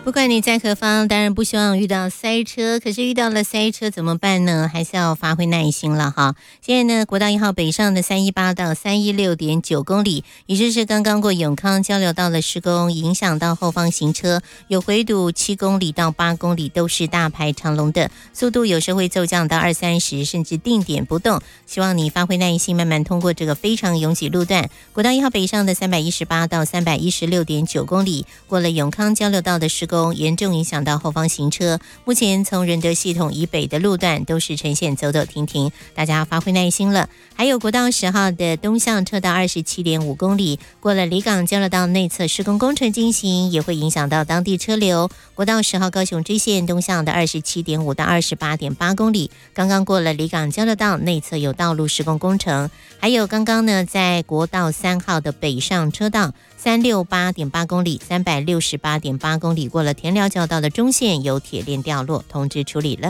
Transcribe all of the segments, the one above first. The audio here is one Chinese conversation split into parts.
不管你在何方，当然不希望遇到塞车，可是遇到了塞车怎么办呢？还是要发挥耐心了哈。现在呢，国道1号北上的318到316.9公里，也就是刚刚过永康交流道的施工，影响到后方行车，有回堵7公里到8公里，都是大排长龙的，速度有时会骤降到20-30，甚至定点不动。希望你发挥耐心，慢慢通过这个非常拥挤路段。国道1号北上的318到316.9公里，过了永康交流道的施工，严重影响到后方行车。目前从仁德系统以北的路段都是呈现走走停停，大家发挥耐心了。还有国道10号的东向车道27.5公里，过了离港交流道内侧施工工程进行，也会影响到当地车流。国道10号高雄支线东向的27.5到28.8公里，刚刚过了离港交流道内侧有道路施工工程。还有刚刚呢，在国道3号的北上车道368.8公里、368.8公里，过了田寮交道的中线有铁链掉落，通知处理了。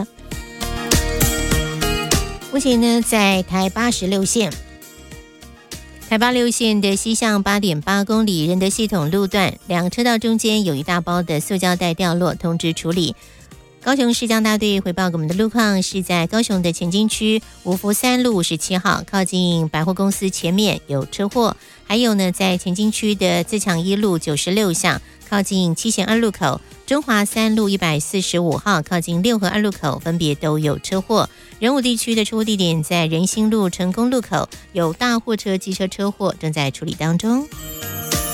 目前呢，在台86线。台86线的西向8.8公里仁德系统路段，两个车道中间有一大包的塑胶袋掉落，通知处理。高雄市江大队回报给我们的路况是在高雄的前进区五福3路57号靠近百货公司前面有车祸，还有呢在前进区的自强一路96巷靠近七贤二路口，中华3路145号靠近六合二路口分别都有车祸。仁武地区的车祸地点在仁兴路成功路口有大货车机车车祸正在处理当中。